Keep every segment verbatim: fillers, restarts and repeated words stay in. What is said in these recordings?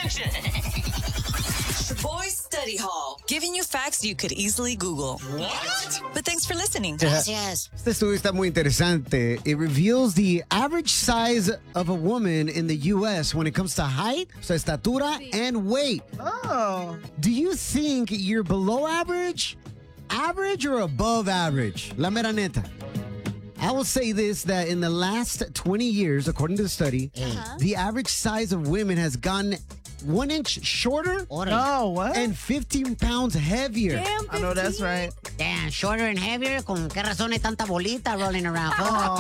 attention. Boys Study Hall, giving you facts you could easily Google. What? But thanks for listening. Gracias. Este estudio está muy interesante. It reveals the average size of a woman in the U S when it comes to height, so estatura, and weight. Oh. Do you think you're below average, average, or above average? La mera neta. I will say this, that in the last twenty years, according to the study, Uh-huh. the average size of women has gotten one inch shorter No, what? and fifteen pounds heavier. Damn, I know that's right. Damn, shorter and heavier. ¿Con qué razón hay tanta bolita rolling around?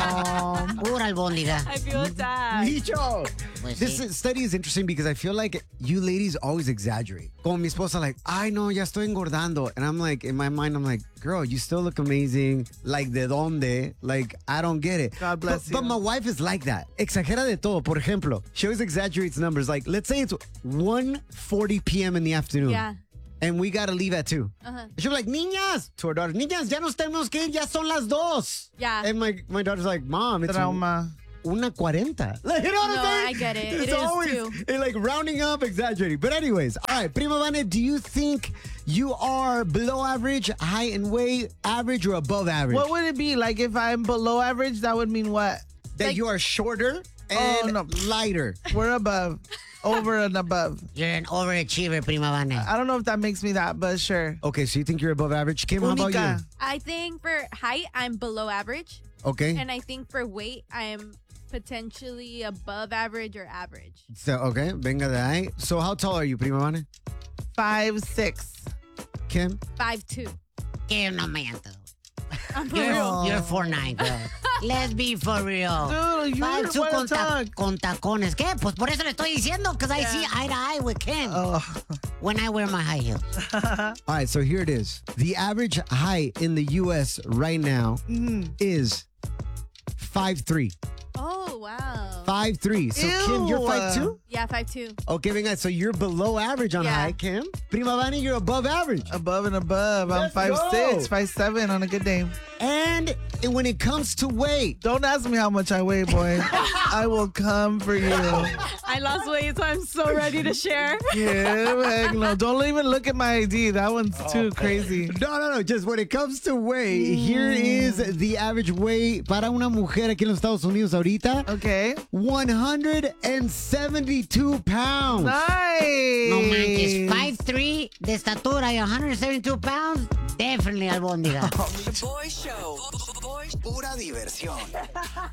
Oh. Pura albóndiga. I feel sad. Micho. Pues This sí. study is interesting because I feel like you ladies always exaggerate. Como mi esposa, like, ay, no, ya estoy engordando. And I'm like, in my mind, I'm like, girl, you still look amazing. Like, ¿de dónde? Like, I don't get it. God bless but, you. But my wife is like that. Exagera de todo. Por ejemplo, she always exaggerates numbers. Like, let's say it's one forty p.m. in the afternoon. Yeah. And we gotta leave at two. Uh-huh. She'll be like, niñas, to her daughter, niñas, ya nos tenemos que ir, ya son las dos. Yeah. And my, my daughter's like, mom, it's Trauma. una cuarenta. Like, you know what No, I'm saying? I get it. It's It is always too. it, like rounding up, exaggerating. But anyways, all right, Prima Vane, do you think you are below average, height and weight, average or above average? What would it be? Like if I'm below average, that would mean what? that like- you are shorter Oh, and no. lighter. We're above. Over and above. You're an overachiever, Prima Vane. I don't know if that makes me that, but sure. Okay, so you think you're above average? Kim, how about Unica. you? I think for height, I'm below average. Okay. And I think for weight, I'm potentially above average or average. So, okay, venga de ahí. So how tall are you, Prima Vane? Five, six. Kim? five two. Que no miento. I'm for You're, real. you're four nine, girl. Let's be for real. Dude, you Five don't two wanna con, ta- talk. con tacones. ¿Qué? Pues por eso le estoy diciendo, because I see eye to eye with Ken Oh. when I wear my high heels. All right, so here it is. The average height in the U S right now is five three. Oh, wow. five three. So, Kim, you're Ew. five two? Yeah, five two. Okay, venga, so you're below average on Yeah. height, Kim. Prima Vane, you're above average. Above and above. I'm Let's five go. six, five seven on a good day. And when it comes to weight, Don't ask me how much I weigh, boy. I will come for you. I lost weight, so I'm so ready to share. Yeah, heck no. Don't even look at my I D. That one's too crazy. no, no, no, just when it comes to weight, here is the average weight para una mujer aquí en los Estados Unidos ahorita. Okay. one hundred seventy-two pounds. Nice. No manches, five three de estatura y one hundred seventy-two pounds. Definitely albóndiga. The Boys Show. Boys. Pura diversión.